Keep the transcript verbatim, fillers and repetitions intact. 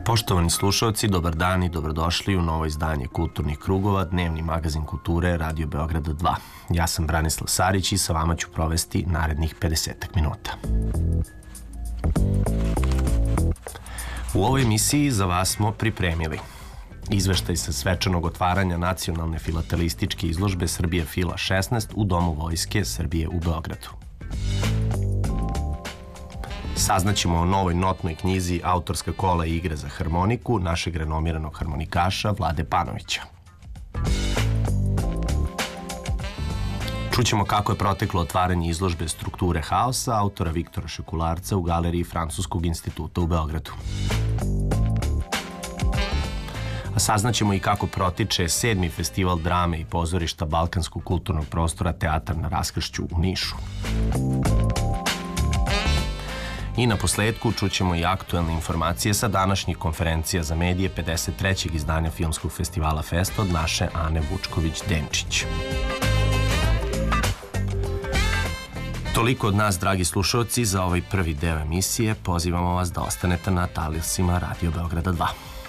Poštovani slušalci, dobar dan i dobrodošli u novo izdanje Kulturnih krugova, dnevni magazin kulture Radio Beograda dva. Ja sam Branislav Sarić i sa vama ću provesti narednih pedesetak minuta. U ovoj emisiji za vas smo pripremili izveštaj sa svečanog otvaranja nacionalne filatelističke izložbe Srbije Fila šesnaest u Domu Vojske Srbije u Beogradu. Saznaćemo o novoj notnoj knjizi Autorska kola i igre za harmoniku našeg renomiranog harmonikaša Vlade Panovića. Čućemo kako je proteklo otvaranje izložbe Strukture haosa autora Viktora Šekularca u galeriji Francuskog instituta u Beogradu. A saznaćemo i kako protiče sedmi festival drame i pozorišta Balkanskog kulturnog prostora Teatar na raskršću u Nišu. I na posledku čućemo i aktuelne informacije sa današnjih konferencija za medije pedeset trećeg izdanja Filmskog festivala Festa od naše Ane Vučković-Denčić. Toliko od nas, dragi slušalci, za ovaj prvi deo emisije. Pozivamo vas da ostanete na talasima Radio Beograda dva.